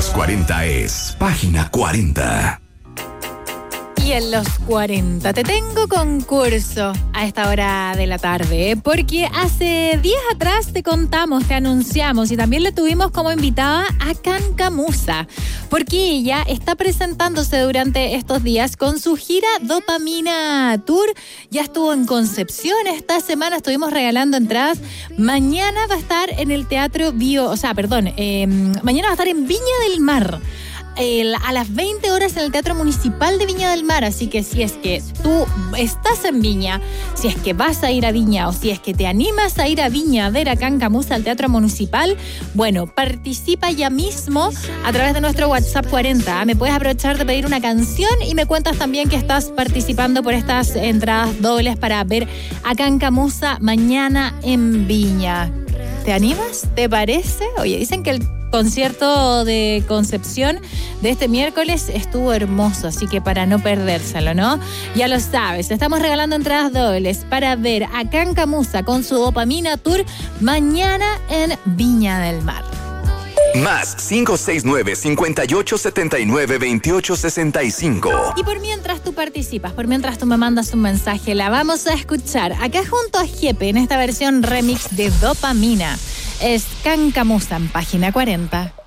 Los 40 es Página 40. Y en los 40 te tengo concurso a esta hora de la tarde, porque hace días atrás te contamos, te anunciamos y también le tuvimos como invitada a Cancamusa, porque ella está presentándose durante estos días con su gira Dopamina Tour. Ya estuvo en Concepción, esta semana estuvimos regalando entradas. Mañana va a estar en el Teatro mañana va a estar en Viña del Mar. A las 20 horas en el Teatro Municipal de Viña del Mar. Así que si es que tú estás en Viña, si es que vas a ir a Viña o si es que te animas a ir a Viña a ver a Cancamusa al Teatro Municipal, bueno, participa ya mismo a través de nuestro WhatsApp 40. Me puedes aprovechar de pedir una canción y me cuentas también que estás participando por estas entradas dobles para ver a Cancamusa mañana en Viña. ¿Te animas? ¿Te parece? Oye, dicen que el concierto de Concepción de este miércoles estuvo hermoso, así que para no perdérselo, ¿no? Ya lo sabes, estamos regalando entradas dobles para ver a Cancamusa con su Dopamina Tour mañana en Viña del Mar. Más 569-5879-2865. Y por mientras tú participas, por mientras tú me mandas un mensaje, la vamos a escuchar acá junto a Jepe en esta versión remix de Dopamina. Es Cancamusa en Página 40.